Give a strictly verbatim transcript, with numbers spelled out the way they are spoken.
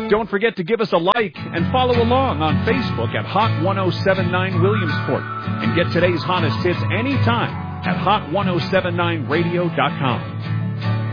Don't forget to give us a like and follow along on Facebook at Hot ten seventy-nine Williamsport. And get today's hottest hits anytime at hot ten seventy-nine radio dot com.